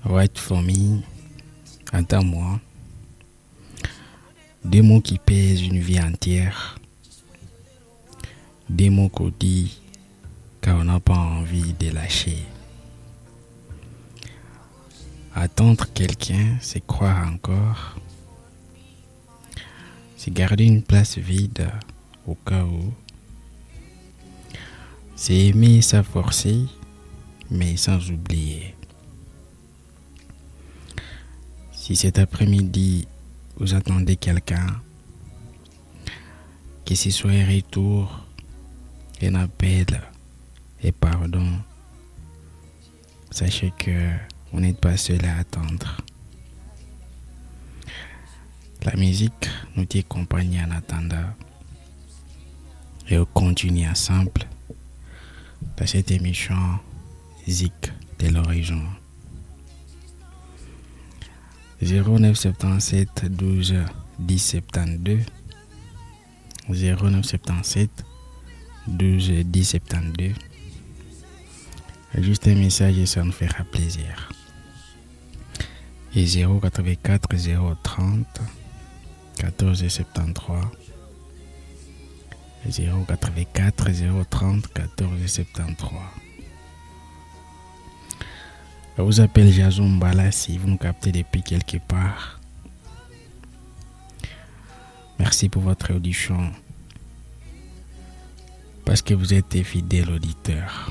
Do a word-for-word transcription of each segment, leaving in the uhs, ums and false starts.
Write for me, attends-moi. Des mots qui pèsent une vie entière. Des mots qu'on dit car on n'a pas envie de lâcher. Attendre quelqu'un, c'est croire encore. C'est garder une place vide au cas où. C'est aimer sans forcer, mais sans oublier. Si cet après-midi, vous attendez quelqu'un, que ce soit un retour, un appel et pardon, sachez que vous n'êtes pas seul à attendre. La musique nous dit compagnie en attendant et on continue ensemble dans cette émission Zik de l'horizon. zéro neuf soixante-dix-sept douze dix soixante-douze zéro neuf soixante-dix-sept douze dix soixante-douze. Juste un message et ça nous fera plaisir. Et zéro quatre-vingt-quatre zéro trente quatorze soixante-treize zéro quatre-vingt-quatre zéro trente quatorze soixante-treize. Je vous appelle Jason Mbala si vous nous captez depuis quelque part. Merci pour votre audition. Parce que vous êtes des fidèles auditeurs.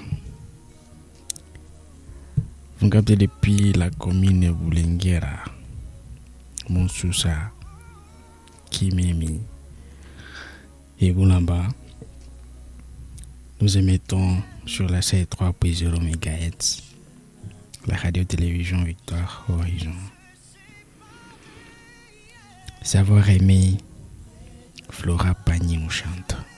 Vous nous captez depuis la commune Boulenguera, Monsoussa, Kimemi et Boulamba. Nous émettons sur la C trois point zéro mégahertz, la radio-télévision Victoire Horizon. Savoir aimer, Flora Pagny nous chante.